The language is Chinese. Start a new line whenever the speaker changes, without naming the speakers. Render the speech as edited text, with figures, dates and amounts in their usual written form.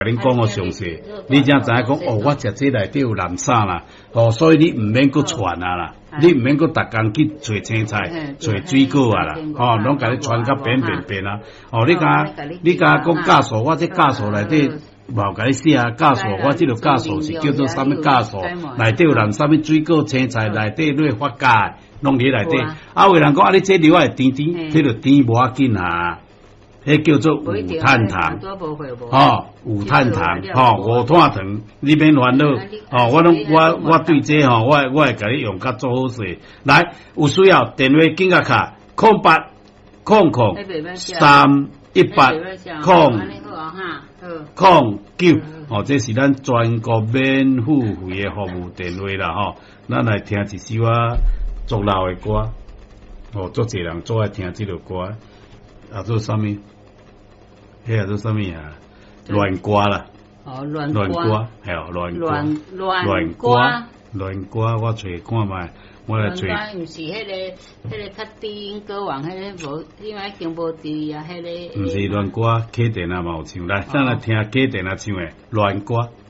恁讲哦详细，你才知影讲哦，我食这内底有蓝啥啦，哦，所以你唔免搁传啊啦，你唔免搁逐工去找青菜、找水果啊啦，哦，拢甲你传甲扁啊，哦，你甲讲酵素，我这酵素内底无甲你写酵素，我这个酵素是叫做啥物酵素，内底有蓝啥物水果、青菜内底都会发酵，拢伫内底。啊，有人讲啊，你这料会甜，这个甜无要紧啊。迄叫做有碳糖，有碳糖，无碳糖，你免烦恼，我对这我会甲你用甲做好势。来，有需要电话紧甲卡08003809，这是咱全国免付费的服务电话啦，咱来听一首作老的歌，足侪人做爱听这个歌，做啥物？迄做啥物啊？乱歌啦，乱歌，系乱歌，我找看卖，我来找。
乱歌毋是迄个较低音歌王，迄个无，另外经无低啊，迄个。
毋是乱歌，客店啊嘛有唱，来，咱来听客店啊唱的乱歌。